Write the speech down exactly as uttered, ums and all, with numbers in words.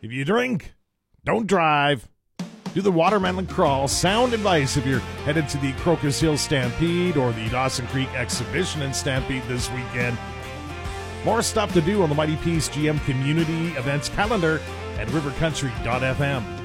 If you drink, don't drive. Do the watermelon crawl. Sound advice if you're headed to the Crocus Hill Stampede or the Dawson Creek Exhibition and Stampede this weekend. More stuff to do on the Mighty Peace G M Community Events calendar at river country dot f m.